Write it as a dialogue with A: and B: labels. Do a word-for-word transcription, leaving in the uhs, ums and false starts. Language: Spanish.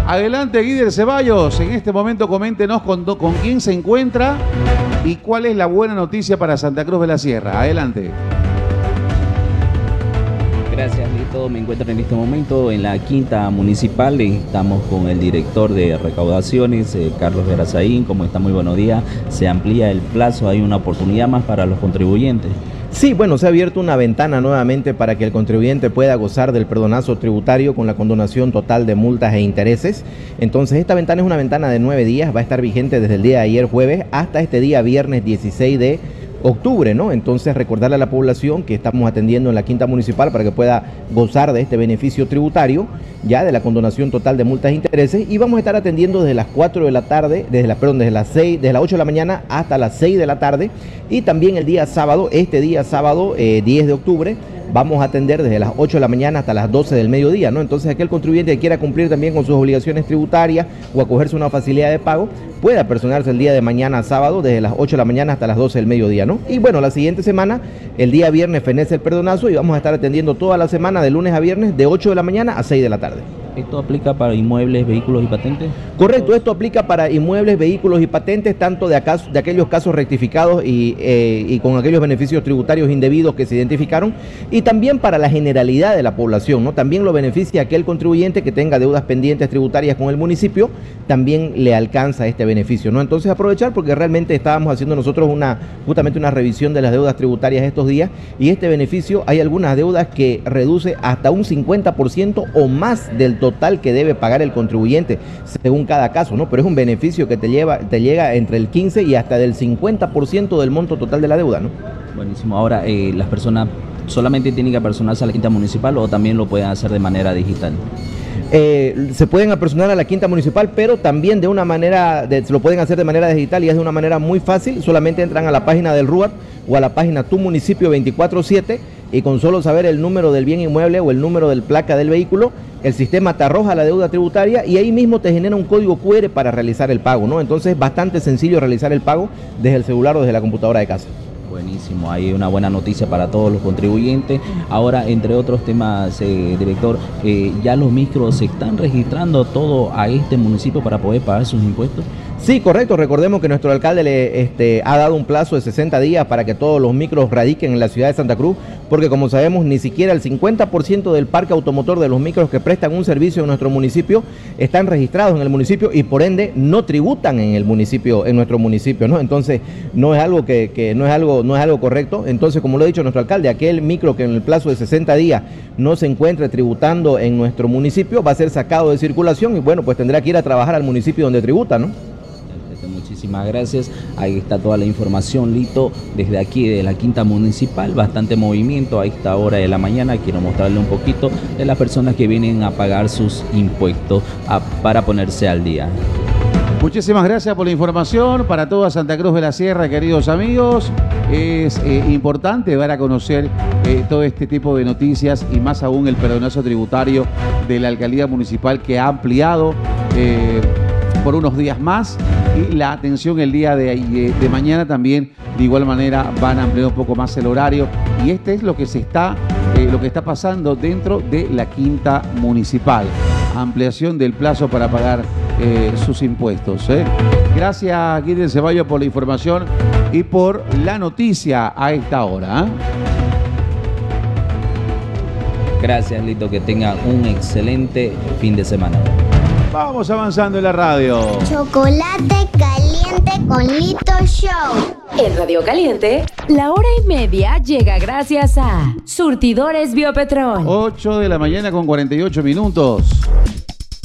A: Adelante, Guider Ceballos. En este momento coméntenos con, con quién se encuentra y cuál es la buena noticia para Santa Cruz de la Sierra. Adelante.
B: Gracias, Lito. Me encuentro en este momento en la Quinta Municipal. Estamos con el director de recaudaciones, eh, Carlos Verazaín. ¿Cómo está? Muy buenos días. Se amplía el plazo, hay una oportunidad más para los contribuyentes.
C: Sí, bueno, se ha abierto una ventana nuevamente para que el contribuyente pueda gozar del perdonazo tributario con la condonación total de multas e intereses. Entonces, esta ventana es una ventana de nueve días, va a estar vigente desde el día de ayer jueves hasta este día viernes dieciséis de octubre, ¿no? Entonces, recordarle a la población que estamos atendiendo en la Quinta Municipal para que pueda gozar de este beneficio tributario, ya de la condonación total de multas e intereses, y vamos a estar atendiendo desde las cuatro de la tarde, desde, la, perdón, desde las seis, desde las ocho de la mañana hasta las seis de la tarde, y también el día sábado, este día sábado eh, diez de octubre, vamos a atender desde las ocho de la mañana hasta las doce del mediodía, ¿no? Entonces, aquel contribuyente que quiera cumplir también con sus obligaciones tributarias o acogerse a una facilidad de pago, puede apersonarse el día de mañana sábado desde las ocho de la mañana hasta las doce del mediodía, ¿no? Y bueno, la siguiente semana, el día viernes fenece el perdonazo y vamos a estar atendiendo toda la semana de lunes a viernes de ocho de la mañana a seis de la tarde.
B: ¿Esto aplica para inmuebles, vehículos y patentes?
C: Correcto, esto aplica para inmuebles, vehículos y patentes, tanto de, acaso, de aquellos casos rectificados y, eh, y con aquellos beneficios tributarios indebidos que se identificaron, y también para la generalidad de la población, ¿no? También lo beneficia aquel contribuyente que tenga deudas pendientes tributarias con el municipio, también le alcanza este beneficio, ¿no? Entonces, aprovechar, porque realmente estábamos haciendo nosotros una justamente una revisión de las deudas tributarias estos días, y este beneficio, hay algunas deudas que reduce hasta un cincuenta por ciento o más del total que debe pagar el contribuyente, según cada caso, ¿no? Pero es un beneficio que te lleva, te llega entre el quince y hasta del cincuenta por ciento del monto total de la deuda, ¿no?
B: Buenísimo. Ahora, eh, ¿las personas solamente tienen que apersonarse a la Quinta Municipal o también lo pueden hacer de manera digital?
C: Eh, se pueden apersonar a la Quinta Municipal, pero también de una manera, de, se lo pueden hacer de manera digital, y es de una manera muy fácil. Solamente entran a la página del R U A T o a la página Tu Municipio veinticuatro siete, y con solo saber el número del bien inmueble o el número del placa del vehículo, el sistema te arroja la deuda tributaria y ahí mismo te genera un código cu erre para realizar el pago, ¿no? Entonces es bastante sencillo realizar el pago desde el celular o desde la computadora de casa.
B: Buenísimo, hay una buena noticia para todos los contribuyentes. Ahora, entre otros temas, eh, director, eh, ¿ya los micros se están registrando todo a este municipio para poder pagar sus impuestos?
C: Sí, correcto. Recordemos que nuestro alcalde le este, ha dado un plazo de sesenta días para que todos los micros radiquen en la ciudad de Santa Cruz, porque como sabemos, ni siquiera el cincuenta por ciento del parque automotor de los micros que prestan un servicio en nuestro municipio están registrados en el municipio y por ende no tributan en el municipio, en nuestro municipio, ¿no? Entonces, no es algo que, que no es algo, no es algo correcto. Entonces, como lo ha dicho nuestro alcalde, aquel micro que en el plazo de sesenta días no se encuentre tributando en nuestro municipio va a ser sacado de circulación y bueno, pues tendrá que ir a trabajar al municipio donde tributa, ¿no?
B: Muchísimas gracias. Ahí está toda la información, Lito, desde aquí de la Quinta Municipal. Bastante movimiento a esta hora de la mañana. Quiero mostrarle un poquito de las personas que vienen a pagar sus impuestos a, para ponerse al día.
A: Muchísimas gracias por la información para toda Santa Cruz de la Sierra, queridos amigos. Es eh, importante dar a conocer eh, todo este tipo de noticias y más aún el perdonazo tributario de la Alcaldía Municipal, que ha ampliado eh, por unos días más, y la atención el día de, de, de mañana también de igual manera van a ampliar un poco más el horario, y este es lo que se está eh, lo que está pasando dentro de la Quinta Municipal, ampliación del plazo para pagar eh, sus impuestos, ¿eh? Gracias, Guider Ceballos, por la información y por la noticia a esta hora, ¿eh?
B: Gracias, Lito, que tenga un excelente fin de semana.
A: Vamos avanzando en la radio.
D: Chocolate caliente con Lito Show.
E: En Radio Caliente, la hora y media llega gracias a Surtidores Biopetrol.
A: ocho de la mañana con cuarenta y ocho minutos.